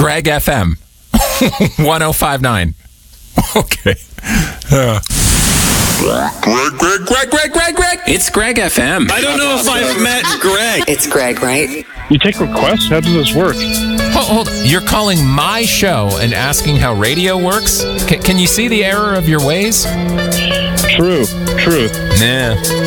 Greg FM 1059. Okay. Greg. It's Greg FM. I don't know if I've met Greg. It's Greg, right? You take requests? How does this work? Hold. You're calling my show and asking how radio works? Can you see the error of your ways? True. Nah.